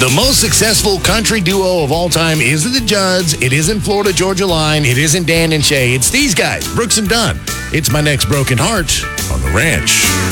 The most successful country duo of all time isn't the Judds. It isn't Florida Georgia Line. It isn't Dan and Shay. It's these guys, Brooks and Dunn. It's My Next Broken Heart on The Ranch.